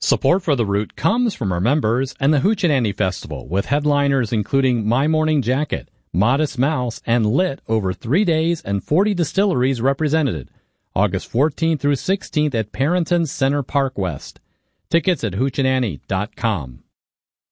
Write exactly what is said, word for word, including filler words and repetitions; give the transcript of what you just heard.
Support for The Root comes from our members and the Hoochie Festival, with headliners including My Morning Jacket, Modest Mouse, and Lit over three days and forty distilleries represented. August fourteenth through sixteenth at Parrington Center Park West. Tickets at hoochie nanny dot com.